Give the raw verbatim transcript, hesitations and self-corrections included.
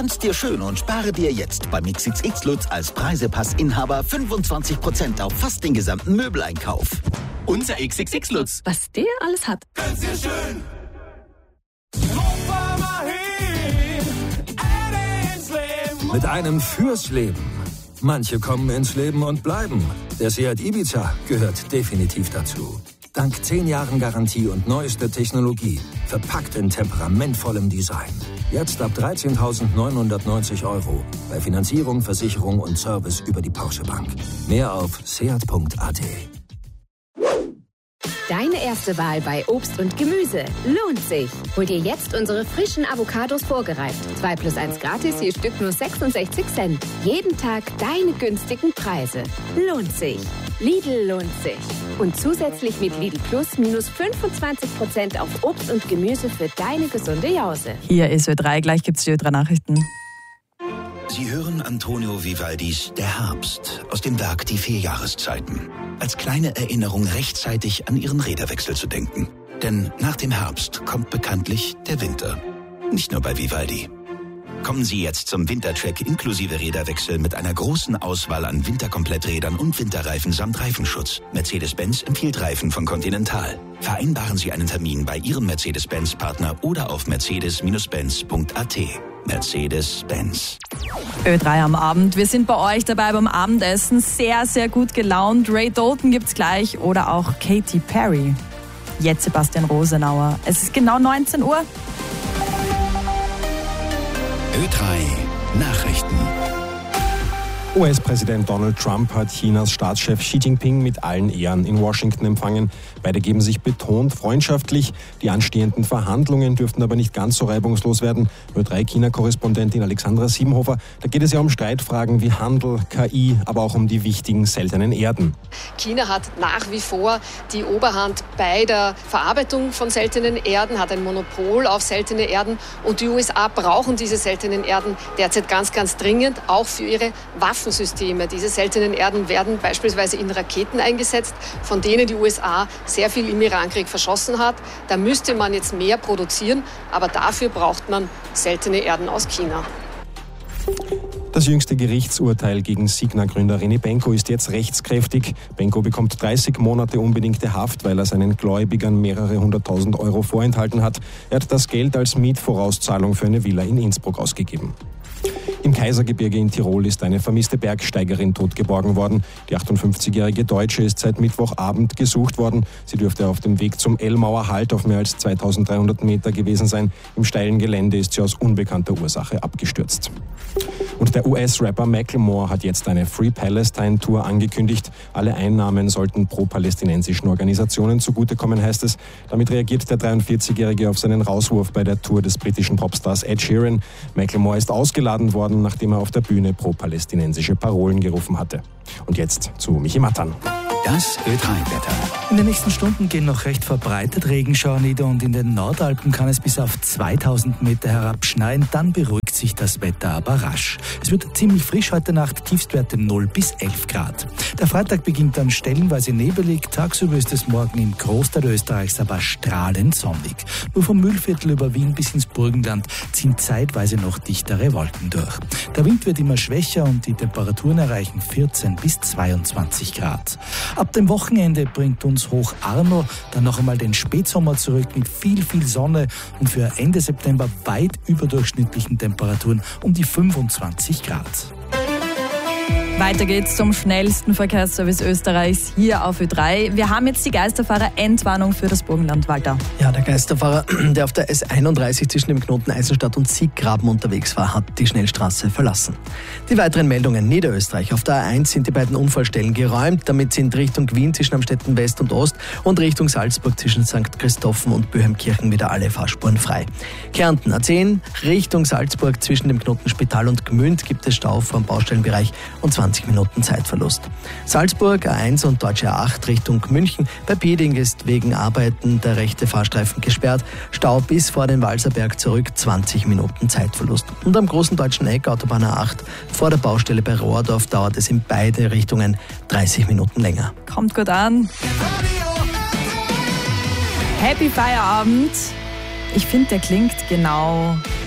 Tanz dir schön und spare dir jetzt beim X X X Lutz als Preisepassinhaber fünfundzwanzig Prozent auf fast den gesamten Möbeleinkauf. Unser X X X Lutz. Was der alles hat. Tanz dir schön. Mit einem fürs Leben. Manche kommen ins Leben und bleiben. Der Seat Ibiza gehört definitiv dazu. Dank zehn Jahren Garantie und neuester Technologie. Verpackt in temperamentvollem Design. Jetzt ab dreizehntausendneunhundertneunzig Euro. Bei Finanzierung, Versicherung und Service über die Porsche Bank. Mehr auf seat punkt a t. Deine erste Wahl bei Obst und Gemüse lohnt sich. Hol dir jetzt unsere frischen Avocados vorgereift. zwei plus eins gratis, je Stück nur sechsundsechzig Cent. Jeden Tag deine günstigen Preise. Lohnt sich. Lidl lohnt sich. Und zusätzlich mit Lidl Plus minus fünfundzwanzig Prozent auf Obst und Gemüse für deine gesunde Jause. Hier ist Ö drei, gleich gibt's die Ö drei Nachrichten. Sie hören Antonio Vivaldis Der Herbst aus dem Werk Die vier Jahreszeiten. Als kleine Erinnerung rechtzeitig an Ihren Räderwechsel zu denken. Denn nach dem Herbst kommt bekanntlich der Winter. Nicht nur bei Vivaldi. Kommen Sie jetzt zum Wintercheck inklusive Räderwechsel mit einer großen Auswahl an Winterkompletträdern und Winterreifen samt Reifenschutz. Mercedes-Benz empfiehlt Reifen von Continental. Vereinbaren Sie einen Termin bei Ihrem Mercedes-Benz-Partner oder auf mercedes benz punkt a t. Mercedes-Benz. Ö drei am Abend. Wir sind bei euch dabei beim Abendessen. Sehr, sehr gut gelaunt. Ray Dalton gibt's gleich oder auch Katy Perry. Jetzt Sebastian Rosenauer. Es ist genau neunzehn Uhr. Ö drei Nachrichten. U S-Präsident Donald Trump hat Chinas Staatschef Xi Jinping mit allen Ehren in Washington empfangen. Beide geben sich betont freundschaftlich. Die anstehenden Verhandlungen dürften aber nicht ganz so reibungslos werden. Ö drei China-Korrespondentin Alexandra Siebenhofer, da geht es ja um Streitfragen wie Handel, K I, aber auch um die wichtigen seltenen Erden. China hat nach wie vor die Oberhand bei der Verarbeitung von seltenen Erden, hat ein Monopol auf seltene Erden und die U S A brauchen diese seltenen Erden derzeit ganz, ganz dringend, auch für ihre Waffensysteme. Diese seltenen Erden werden beispielsweise in Raketen eingesetzt, von denen die U S A sehr viel im Irankrieg verschossen hat. Da müsste man jetzt mehr produzieren, aber dafür braucht man seltene Erden aus China. Das jüngste Gerichtsurteil gegen Signa-Gründer René Benko ist jetzt rechtskräftig. Benko bekommt dreißig Monate unbedingte Haft, weil er seinen Gläubigern mehrere hunderttausend Euro vorenthalten hat. Er hat das Geld als Mietvorauszahlung für eine Villa in Innsbruck ausgegeben. Im Kaisergebirge in Tirol ist eine vermisste Bergsteigerin tot geborgen worden. Die achtundfünfzigjährige Deutsche ist seit Mittwochabend gesucht worden. Sie dürfte auf dem Weg zum Ellmauer Halt auf mehr als zweitausenddreihundert Meter gewesen sein. Im steilen Gelände ist sie aus unbekannter Ursache abgestürzt. Und der U S-Rapper Macklemore hat jetzt eine Free Palestine-Tour angekündigt. Alle Einnahmen sollten pro-palästinensischen Organisationen zugutekommen, heißt es. Damit reagiert der dreiundvierzigjährige auf seinen Rauswurf bei der Tour des britischen Popstars Ed Sheeran. Macklemore ist ausgeladen worden, nachdem er auf der Bühne pro-palästinensische Parolen gerufen hatte. Und jetzt zu Michi Mattan. Das Ö drei Wetter. In den nächsten Stunden gehen noch recht verbreitet Regenschauer nieder und in den Nordalpen kann es bis auf zweitausend Meter herabschneien. Dann beruhigt sich das Wetter aber rasch. Es wird ziemlich frisch heute Nacht, Tiefstwerte null bis elf Grad. Der Freitag beginnt dann stellenweise nebelig. Tagsüber ist es morgen im Großteil Österreichs aber strahlend sonnig. Nur vom Mühlviertel über Wien bis ins Burgenland ziehen zeitweise noch dichtere Wolken durch. Der Wind wird immer schwächer und die Temperaturen erreichen vierzehn bis zweiundzwanzig Grad. Ab dem Wochenende bringt uns Hoch Arno dann noch einmal den Spätsommer zurück mit viel, viel Sonne und für Ende September weit überdurchschnittlichen Temperaturen um die fünfundzwanzig Grad. Weiter geht's zum schnellsten Verkehrsservice Österreichs hier auf Ö drei. Wir haben jetzt die Geisterfahrer-Endwarnung für das Burgenland. Walter. Ja, der Geisterfahrer, der auf der S einunddreißig zwischen dem Knoten Eisenstadt und Sieggraben unterwegs war, hat die Schnellstraße verlassen. Die weiteren Meldungen: Niederösterreich. Auf der A eins sind die beiden Unfallstellen geräumt. Damit sind Richtung Wien zwischen Amstetten West und Ost und Richtung Salzburg zwischen Sankt Christophen und Böheimkirchen wieder alle Fahrspuren frei. Kärnten A zehn Richtung Salzburg zwischen dem Knoten Spital und Gmünd gibt es Stau vor dem Baustellenbereich und zwanzig Minuten Zeitverlust. Salzburg A eins und Deutsche A acht Richtung München. Bei Peding ist wegen Arbeiten der rechte Fahrstreifen gesperrt. Stau bis vor den Walserberg zurück, zwanzig Minuten Zeitverlust. Und am großen deutschen Eck, Autobahn A acht, vor der Baustelle bei Rohrdorf dauert es in beide Richtungen dreißig Minuten länger. Kommt gut an. Happy Feierabend. Ich finde, der klingt genau